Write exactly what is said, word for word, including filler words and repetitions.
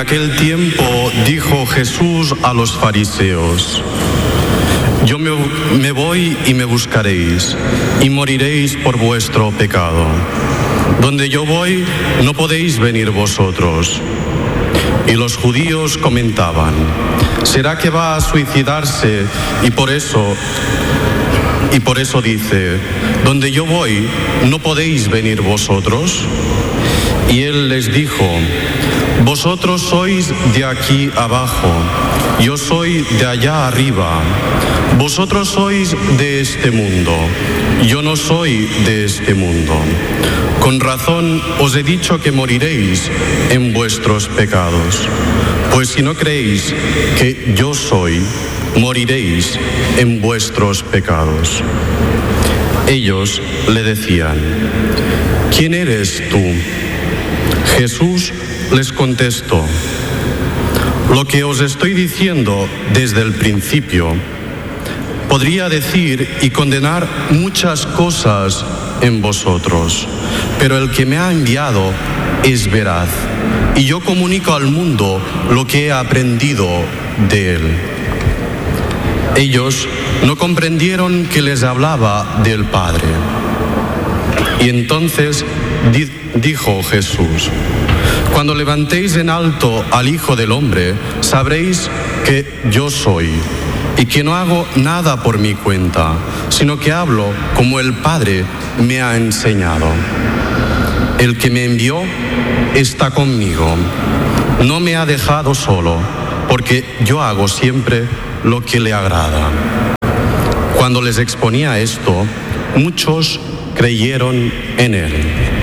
aquel tiempo dijo Jesús a los fariseos: Yo me, me voy y me buscaréis, y moriréis por vuestro pecado. Donde yo voy, no podéis venir vosotros. Y los judíos comentaban: ¿será que va a suicidarse y por eso, y por eso dice: donde yo voy, no podéis venir vosotros? Y él les dijo: vosotros sois de aquí abajo, yo soy de allá arriba. Vosotros sois de este mundo, yo no soy de este mundo. Con razón os he dicho que moriréis en vuestros pecados. Pues si no creéis que yo soy, moriréis en vuestros pecados. Ellos le decían: ¿quién eres tú? Jesús les contestó: lo que os estoy diciendo desde el principio. Podría decir y condenar muchas cosas en vosotros, pero el que me ha enviado es veraz, y yo comunico al mundo lo que he aprendido de él. Ellos no comprendieron que les hablaba del Padre. Y entonces di- dijo Jesús: cuando levantéis en alto al Hijo del Hombre, sabréis que yo soy, y que no hago nada por mi cuenta, sino que hablo como el Padre me ha enseñado. El que me envió está conmigo. No me ha dejado solo, porque yo hago siempre lo que le agrada. Cuando les exponía esto, muchos creyeron en él.